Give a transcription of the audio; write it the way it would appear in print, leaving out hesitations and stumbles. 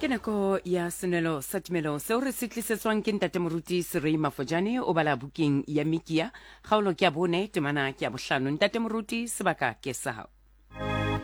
Ke nako ya senelo sa tumelo seo re se tlisetswang ke ntate moruti Serei Mafojane o bala bukeng ya Mikia kgaolo ke a bone temana ke a bohlano. Ntate moruti sebaka ke sa hao.